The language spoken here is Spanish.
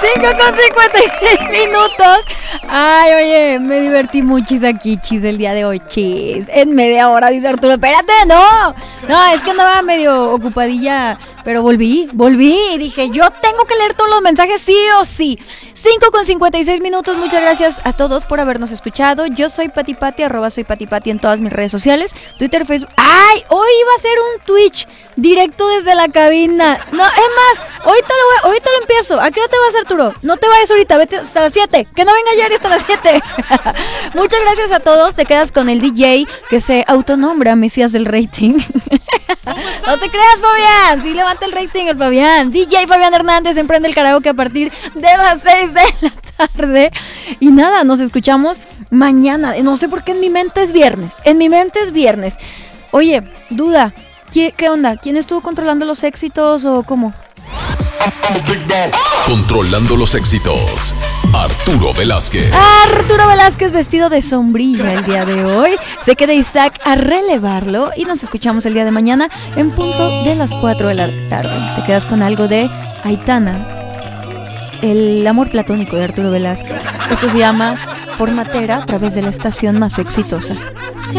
5:56 minutos. Ay, oye, me divertí muchis aquí, chis, el día de hoy, chis. En media hora, dice Arturo. Espérate, no. No, es que andaba medio ocupadilla, pero volví y dije, yo tengo que leer todos los mensajes sí o sí. 5:56 minutos, muchas gracias a todos por habernos escuchado. Yo soy Pati Pati, @soy Pati Pati en todas mis redes sociales, Twitter, Facebook. ¡Ay! Hoy iba a ser un Twitch directo desde la cabina. No, es más, ahorita lo empiezo. ¿A qué hora te vas, Arturo? No te vayas ahorita, vete hasta las 7. Que no venga ayer hasta las 7. Muchas gracias a todos. Te quedas con el DJ que se autonombra Mesías del rating. No te creas, Fabián. Sí, levanta el rating el Fabián. DJ Fabián Hernández emprende el karaoke a partir de las 6 de la tarde. Y nada, nos escuchamos mañana. No sé por qué en mi mente es viernes. Oye, duda. ¿Qué onda? ¿Quién estuvo controlando los éxitos o cómo? Controlando los éxitos, Arturo Velázquez. Arturo Velázquez vestido de sombrilla el día de hoy. Se queda Isaac a relevarlo y nos escuchamos el día de mañana en punto de las 4 de la tarde. Te quedas con algo de Aitana, el amor platónico de Arturo Velázquez. Esto se llama Formatera a través de la estación más exitosa.